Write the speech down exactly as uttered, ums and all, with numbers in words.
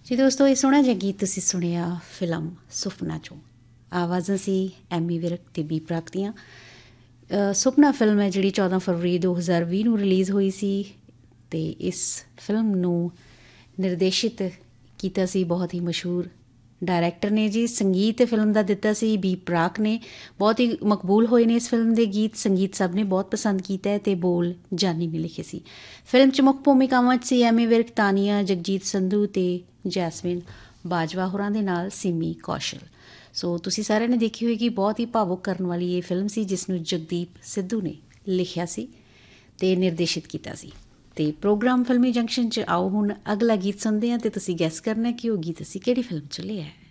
ਜੀ ਦੋਸਤੋ, ਇਹ ਸੋਹਣਾ ਜਿਹਾ ਗੀਤ ਤੁਸੀਂ ਸੁਣਿਆ ਫਿਲਮ ਸੁਪਨਾ 'ਚੋਂ। ਆਵਾਜ਼ਾਂ ਸੀ ਐਮੀ ਵਿਰਕ ਅਤੇ ਬੀ ਪ੍ਰਾਕ ਦੀਆਂ। ਸੁਪਨਾ ਫਿਲਮ ਹੈ ਜਿਹੜੀ ਚੌਦਾਂ ਫਰਵਰੀ ਦੋ ਹਜ਼ਾਰ ਵੀਹ ਨੂੰ ਰਿਲੀਜ਼ ਹੋਈ ਸੀ ਅਤੇ ਇਸ ਫਿਲਮ ਨੂੰ ਨਿਰਦੇਸ਼ਿਤ ਕੀਤਾ ਸੀ ਬਹੁਤ ਹੀ ਮਸ਼ਹੂਰ ਡਾਇਰੈਕਟਰ ਨੇ ਜੀ। ਸੰਗੀਤ ਫਿਲਮ ਦਾ ਦਿੱਤਾ ਸੀ ਬੀ ਪ੍ਰਾਕ ਨੇ। ਬਹੁਤ ਹੀ ਮਕਬੂਲ ਹੋਏ ਨੇ ਇਸ ਫਿਲਮ ਦੇ ਗੀਤ। ਸੰਗੀਤ ਸਭ ਨੇ ਬਹੁਤ ਪਸੰਦ ਕੀਤਾ ਅਤੇ ਬੋਲ ਜਾਨੀ ਨੇ ਲਿਖੇ ਸੀ। ਫਿਲਮ 'ਚ ਮੁੱਖ ਭੂਮਿਕਾਵਾਂ 'ਚ ਸੀ ਐਮੀ ਵਿਰਕ, ਤਾਨੀਆ, ਜਗਜੀਤ ਸੰਧੂ ਅਤੇ ਜੈਸਮੀਨ ਬਾਜਵਾ ਹੋਰਾਂ ਦੇ ਨਾਲ ਸਿਮੀ ਕੌਸ਼ਲ। ਸੋ ਤੁਸੀਂ ਸਾਰਿਆਂ ਨੇ ਦੇਖੀ ਹੋਏਗੀ। ਬਹੁਤ ਹੀ ਭਾਵੁਕ ਕਰਨ ਵਾਲੀ ਇਹ ਫਿਲਮ ਸੀ ਜਿਸ ਨੂੰ ਜਗਦੀਪ ਸਿੱਧੂ ਨੇ ਲਿਖਿਆ ਸੀ ਅਤੇ ਨਿਰਦੇਸ਼ਿਤ ਕੀਤਾ ਸੀ। ਅਤੇ ਪ੍ਰੋਗਰਾਮ ਫਿਲਮੀ ਜੰਕਸ਼ਨ 'ਚ ਆਓ ਹੁਣ ਅਗਲਾ ਗੀਤ ਸੁਣਦੇ ਹਾਂ ਅਤੇ ਤੁਸੀਂ ਗੈਸ ਕਰਨਾ ਕਿ ਉਹ ਗੀਤ ਅਸੀਂ ਕਿਹੜੀ ਫਿਲਮ 'ਚ ਲਿਆ ਹੈ।